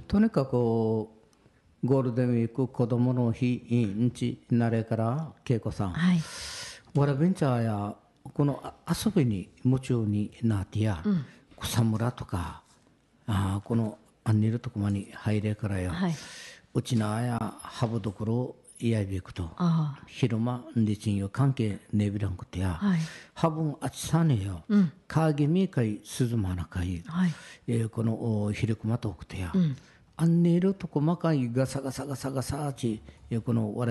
とにかくゴールデンウィーク子供の日にちなれから恵子さん、 はい。 わらベンチャーやこの遊びに夢中になってや、草むらとかこのアンニルとこまに入れからよ、 はい。 うちなやハブどころいやびくとあ昼間でちんよ関係ねびらんくてや、 はい。 ハブンあちさねよ、かげみかいすずまなかい、 はい。 このひるくまとくてや、アンニルとこまかいガサガサガサガサちこのわら